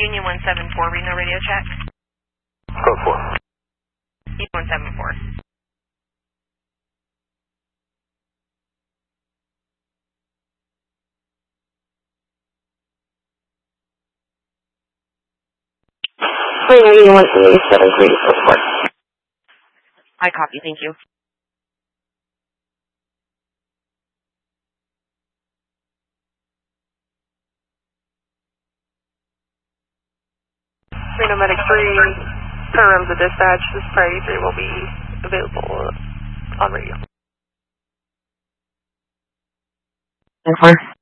Union 174, Reno radio check. Code 4. Union 174. Reno Union 173, code 4. I copy, thank you. Reno Medic 3, confirms the dispatch. This priority 3 will be available on radio. 4.